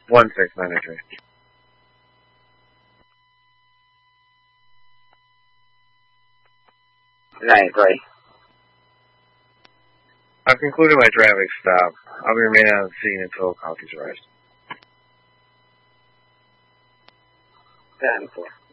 1693. I've concluded my traffic stop. I'll be remaining on the scene until coffee's arrived. 10-4.